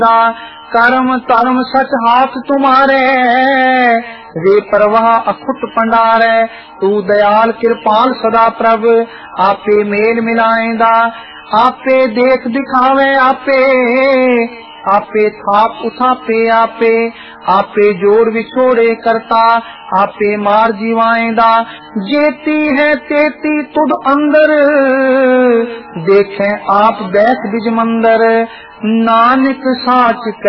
कर्म धर्म सच हाथ तुम्हारे, वे परवाह अखुट पंडारे। तू दयाल कृपाल सदा प्रभ, आपे मेल मिलाएंदा। आपे देख दिखावे आपे, आपे थाप उठापे आपे। आपे जोड़ विछोड़े करता, आपे मार जीवाएंदा। जेती है तेती तुद अंदर, देखें आप बैठ बिज मंदर। नानक साच